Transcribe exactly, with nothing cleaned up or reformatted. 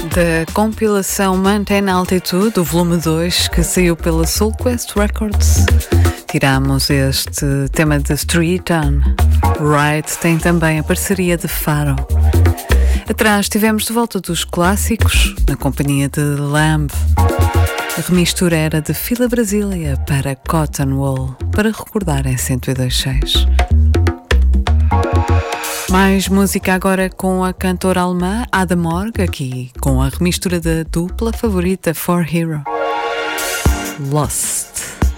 Da compilação Maintain Altitude, do volume dois, que saiu pela Soulquest Records, tiramos este tema de Street On. Right tem também a parceria de Faro. Atrás tivemos de volta dos clássicos, na companhia de Lamb. A remistura era de Fila Brasília para Cotton Wool, para recordar em cento e dois ponto seis. Mais música agora com a cantora alemã Ada Morg, aqui com a remistura da dupla favorita For Hero, Lost.